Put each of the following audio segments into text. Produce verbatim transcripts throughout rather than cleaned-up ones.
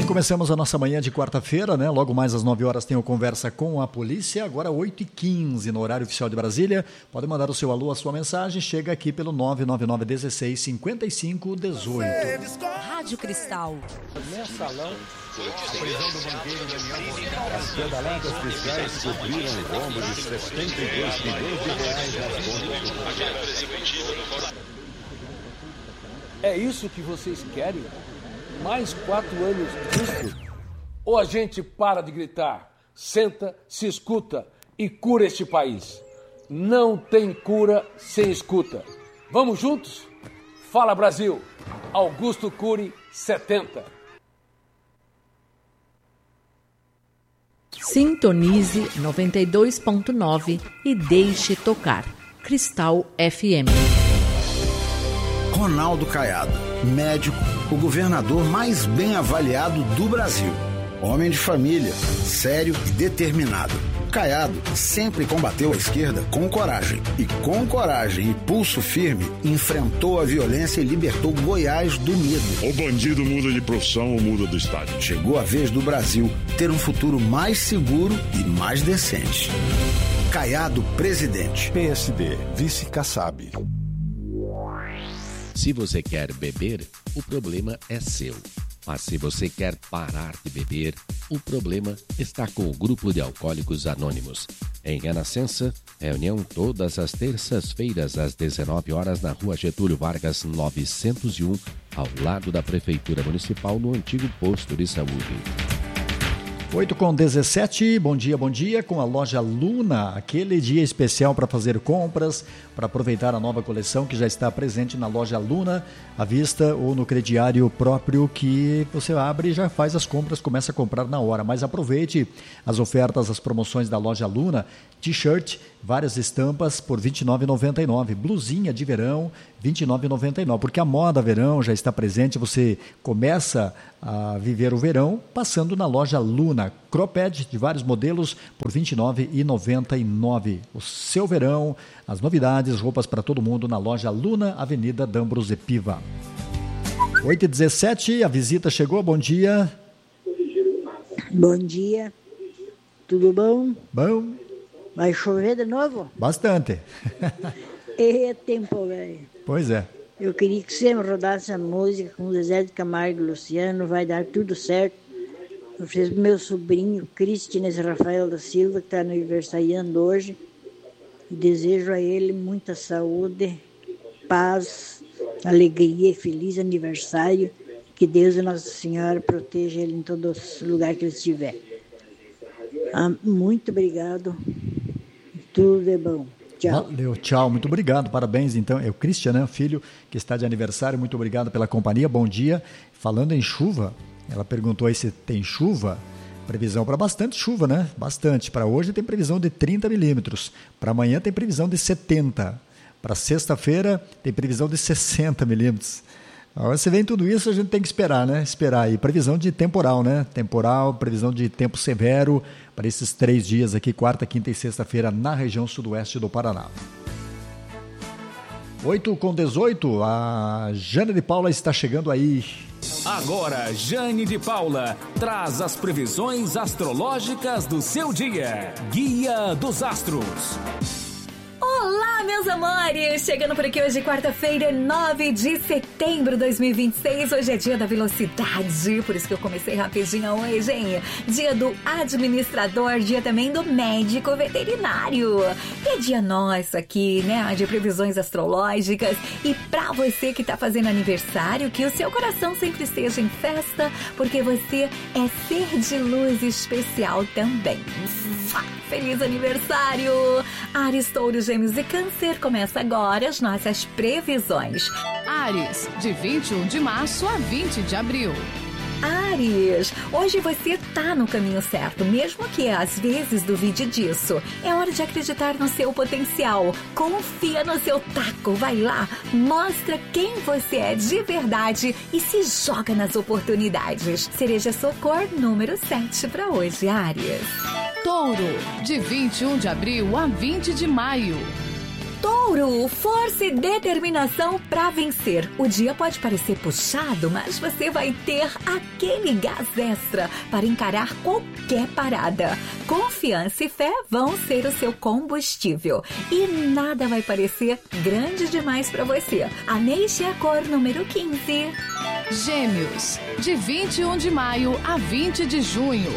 Assim começamos a nossa manhã de quarta-feira, né? Logo mais às nove horas tem o Conversa com a Polícia, agora oito e quinze no horário oficial de Brasília. Pode mandar o seu alô, a sua mensagem, chega aqui pelo nove nove nove um seis cinco cinco um oito. Rádio Cristal. Mensalão, a prisão do banqueiro Daniel. As pedaladas fiscais cobriram o rombo de setenta e dois milhões de reais nas contas. É isso que vocês querem? Mais quatro anos disso? Ou a gente para de gritar, senta, se escuta e cura este país? Não tem cura sem escuta. Vamos juntos? Fala, Brasil! Augusto Cury, setenta. Sintonize noventa e dois ponto nove e deixe tocar. Cristal F M. Ronaldo Caiado, médico, o governador mais bem avaliado do Brasil. Homem de família, sério e determinado. Caiado sempre combateu a esquerda com coragem. E com coragem e pulso firme, enfrentou a violência e libertou Goiás do medo. O bandido muda de profissão ou muda do estado. Chegou a vez do Brasil ter um futuro mais seguro e mais decente. Caiado, presidente. P S D, vice Kassab. Se você quer beber, o problema é seu. Mas se você quer parar de beber, o problema está com o Grupo de Alcoólicos Anônimos. Em Renascença, reunião todas as terças-feiras às dezenove horas na Rua Getúlio Vargas novecentos e um, ao lado da Prefeitura Municipal, no antigo posto de saúde. oito com dezessete, bom dia, bom dia, com a loja Luna, aquele dia especial para fazer compras, para aproveitar a nova coleção que já está presente na loja Luna, à vista ou no crediário próprio que você abre e já faz as compras, começa a comprar na hora, mas aproveite as ofertas, as promoções da loja Luna, t-shirt, várias estampas por vinte e nove reais e noventa e nove centavos, blusinha de verão, vinte e nove reais e noventa e nove centavos, porque a moda verão já está presente, você começa a viver o verão passando na loja Luna, cropped de vários modelos por vinte e nove reais e noventa e nove centavos. O seu verão, as novidades, roupas para todo mundo na loja Luna, Avenida D'Ambros e Piva. oito e dezessete, a visita chegou, bom dia. Bom dia, tudo bom? Bom. Vai chover de novo? Bastante. É tempo, velho. Pois é. Eu queria que você me rodasse a música com Zezé de Camargo e Luciano, vai dar tudo certo. Eu fiz pro meu sobrinho, Cristinez Rafael da Silva, que está aniversariando hoje. E desejo a ele muita saúde, paz, alegria e feliz aniversário. Que Deus e Nossa Senhora proteja ele em todo lugar que ele estiver. Ah, muito obrigado. Tudo de bom. Tchau. Valeu, tchau, muito obrigado, parabéns então, é o Christian, né, o filho que está de aniversário, muito obrigado pela companhia, bom dia. Falando em chuva, ela perguntou aí se tem chuva, previsão para bastante chuva, né, bastante, para hoje tem previsão de trinta milímetros, para amanhã tem previsão de setenta, para sexta-feira tem previsão de sessenta milímetros. Agora, se vem tudo isso, a gente tem que esperar, né? Esperar aí. Previsão de temporal, né? Temporal, previsão de tempo severo para esses três dias aqui, quarta, quinta e sexta-feira, na região sudoeste do Paraná. oito com dezoito, a Jane de Paula está chegando aí. Agora, Jane de Paula traz as previsões astrológicas do seu dia. Guia dos Astros. Olá, meus amores! Chegando por aqui hoje, quarta-feira, nove de setembro de dois mil e vinte e seis. Hoje é dia da velocidade, por isso que eu comecei rapidinho hoje, hein? Dia do administrador, dia também do médico veterinário. E é dia nosso aqui, né? De previsões astrológicas. E pra você que tá fazendo aniversário, que o seu coração sempre esteja em festa, porque você é ser de luz especial também. Feliz aniversário! Áries, Touros, Gêmeos e Câncer, começa agora as nossas previsões. Áries, de vinte e um de março a vinte de abril. Áries, hoje você tá no caminho certo, mesmo que às vezes duvide disso. É hora de acreditar no seu potencial. Confia no seu taco, vai lá, mostra quem você é de verdade e se joga nas oportunidades. Cereja sua cor, número sete para hoje, Áries. Touro, de vinte e um de abril a vinte de maio. Touro, força e determinação para vencer. O dia pode parecer puxado, mas você vai ter aquele gás extra para encarar qualquer parada. Confiança e fé vão ser o seu combustível e nada vai parecer grande demais para você. Aneite a cor número quinze. Gêmeos, de vinte e um de maio a vinte de junho.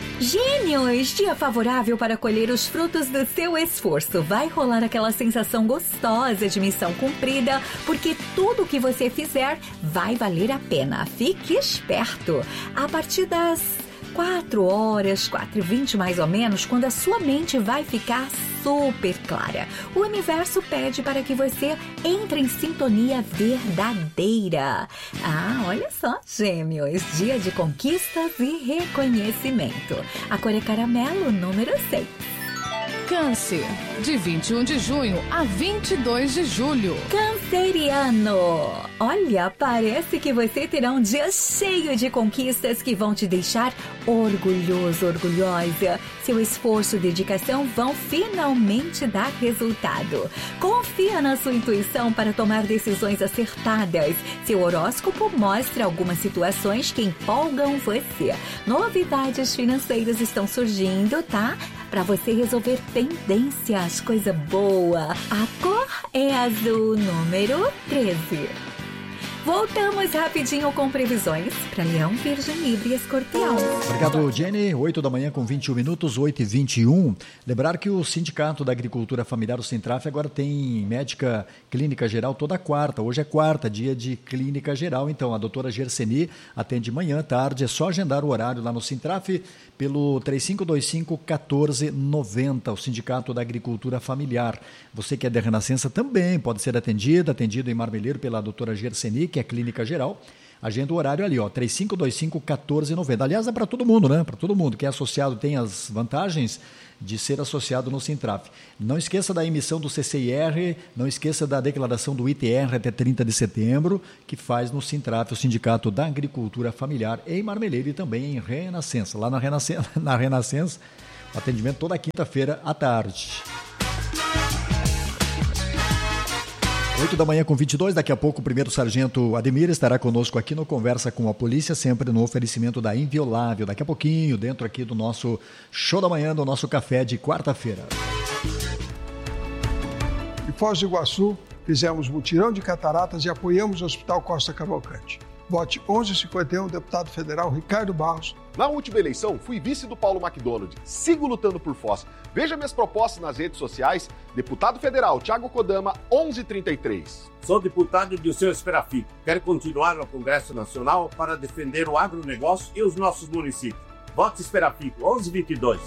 Gêmeos, dia favorável para colher os frutos do seu esforço. Vai rolar aquela sensação gostosa de missão cumprida, porque tudo que você fizer vai valer a pena. Fique esperto. A partir das quatro horas, quatro e vinte mais ou menos, quando a sua mente vai ficar super clara. O universo pede para que você entre em sintonia verdadeira. Ah, olha só, Gêmeos, dia de conquistas e reconhecimento. A cor é caramelo, número seis. Câncer, de vinte e um de junho a vinte e dois de julho. Canceriano, olha, parece que você terá um dia cheio de conquistas que vão te deixar orgulhoso, orgulhosa. Seu esforço e dedicação vão finalmente dar resultado. Confia na sua intuição para tomar decisões acertadas. Seu horóscopo mostra algumas situações que empolgam você. Novidades financeiras estão surgindo, tá? Para você resolver pendências, coisa boa. A cor é azul, número treze. Voltamos rapidinho com previsões para Leão, Virgem, Libra e Escorpião. Obrigado, Jenny. oito da manhã com vinte e um minutos, oito e vinte e um. Lembrar que o Sindicato da Agricultura Familiar, o Sintraf, agora tem médica clínica geral toda quarta. Hoje é quarta, dia de clínica geral. Então, a doutora Gerseni atende manhã, tarde. É só agendar o horário lá no Sintraf pelo três cinco dois cinco, um quatro nove zero, o Sindicato da Agricultura Familiar. Você que é de Renascença também pode ser atendido, atendido em Marmeleiro pela doutora Gerseni, que é clínica geral. Agenda o horário ali, ó, três cinco dois cinco, um quatro nove zero. Aliás, é para todo mundo, né? Para todo mundo que é associado, tem as vantagens de ser associado no Sintraf. Não esqueça da emissão do C C I R, não esqueça da declaração do I T R até trinta de setembro, que faz no Sintraf, o Sindicato da Agricultura Familiar, em Marmeleiro e também em Renascença. Lá na Renascença, na Renascença, atendimento toda quinta-feira à tarde. oito da manhã com vinte e dois, daqui a pouco o primeiro sargento Ademir estará conosco aqui no Conversa com a Polícia, sempre no oferecimento da Inviolável, daqui a pouquinho, dentro aqui do nosso show da manhã, do nosso café de quarta-feira. Em Foz do Iguaçu, fizemos mutirão de cataratas e apoiamos o Hospital Costa Cavalcante. Vote onze cinquenta e um, deputado federal Ricardo Barros. Na última eleição, fui vice do Paulo McDonald. Sigo lutando por Foz. Veja minhas propostas nas redes sociais. Deputado federal Thiago Kodama, onze trinta e três. Sou deputado de Seu Esperafico. Quero continuar no Congresso Nacional para defender o agronegócio e os nossos municípios. Vote Esperafico, onze vinte e dois.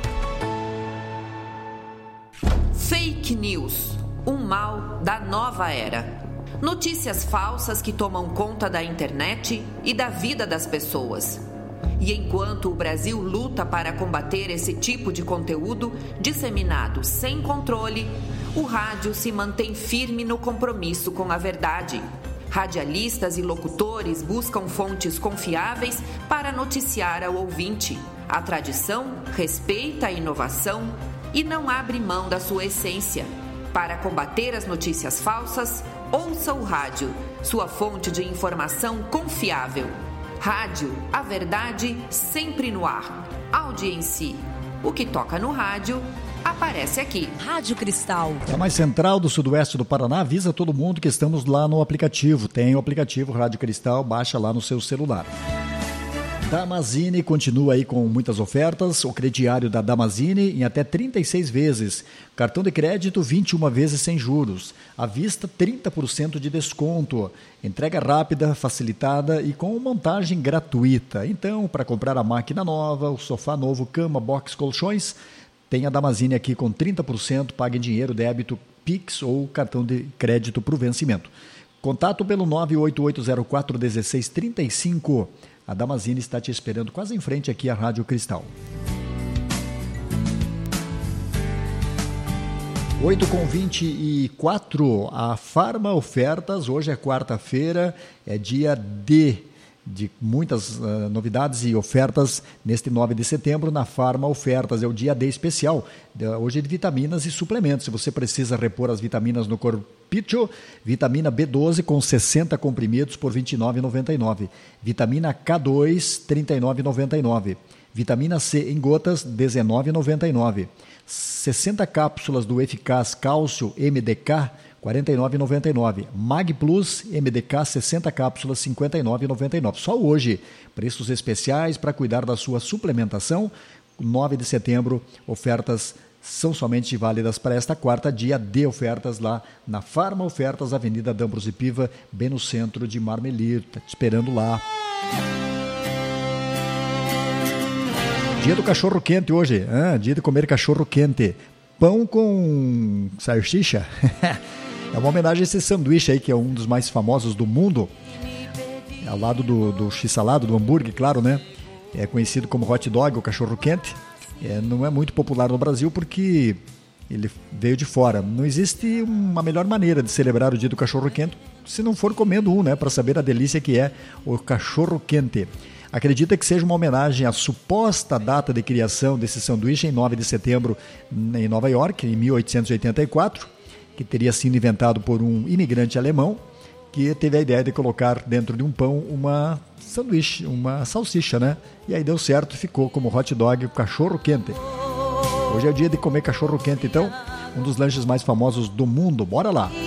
Fake News, um mal da nova era. Notícias falsas que tomam conta da internet e da vida das pessoas. E enquanto o Brasil luta para combater esse tipo de conteúdo disseminado sem controle, o rádio se mantém firme no compromisso com a verdade. Radialistas e locutores buscam fontes confiáveis para noticiar ao ouvinte. A tradição respeita a inovação e não abre mão da sua essência. Para combater as notícias falsas, ouça o rádio, sua fonte de informação confiável. Rádio, a verdade sempre no ar. Audiência. O que toca no rádio, aparece aqui. Rádio Cristal. A mais central do sudoeste do Paraná avisa todo mundo que estamos lá no aplicativo. Tem o aplicativo Rádio Cristal, baixa lá no seu celular. Damazini continua aí com muitas ofertas, o crediário da Damazini em até trinta e seis vezes, cartão de crédito vinte e uma vezes sem juros, à vista trinta por cento de desconto, entrega rápida, facilitada e com montagem gratuita. Então, para comprar a máquina nova, o sofá novo, cama, box, colchões, tem a Damazini aqui com trinta por cento, pague em dinheiro, débito, Pix ou cartão de crédito para o vencimento. Contato pelo nove oito oito zero quatro um seis três cinco. A Damazini está te esperando quase em frente aqui à Rádio Cristal. oito com vinte e quatro, a Farma Ofertas, hoje é quarta-feira, é dia de de muitas uh, novidades e ofertas neste nove de setembro na Farma Ofertas. É o dia D especial, hoje é de vitaminas e suplementos. Se você precisa repor as vitaminas no corpício, vitamina B doze com sessenta comprimidos por vinte e nove reais e noventa e nove centavos. Vitamina K dois, trinta e nove reais e noventa e nove centavos. Vitamina C em gotas, dezenove reais e noventa e nove centavos. sessenta cápsulas do Eficaz Cálcio M D K, quarenta e nove reais e noventa e nove centavos. Mag Plus M D K, sessenta cápsulas, cinquenta e nove reais e noventa e nove centavos. Só hoje, preços especiais para cuidar da sua suplementação. nove de setembro, ofertas são somente válidas para esta quarta, dia de ofertas lá na Farma Ofertas, Avenida D'Ambrosio Piva, bem no centro de Marmelito. Tá te esperando lá. Dia do cachorro quente hoje, ah, dia de comer cachorro quente. Pão com salsicha. É uma homenagem a esse sanduíche aí, que é um dos mais famosos do mundo. É ao lado do, do x-salado, do hambúrguer, claro, né? É conhecido como hot dog, o cachorro quente. É, não é muito popular no Brasil porque ele veio de fora. Não existe uma melhor maneira de celebrar o dia do cachorro quente se não for comendo um, né? Para saber a delícia que é o cachorro quente. Acredita que seja uma homenagem à suposta data de criação desse sanduíche em nove de setembro em Nova York, em mil oitocentos e oitenta e quatro, que teria sido inventado por um imigrante alemão que teve a ideia de colocar dentro de um pão uma sanduíche, uma salsicha, né? E aí deu certo, ficou como hot dog, o cachorro quente. Hoje é o dia de comer cachorro quente, então, um dos lanches mais famosos do mundo. Bora lá!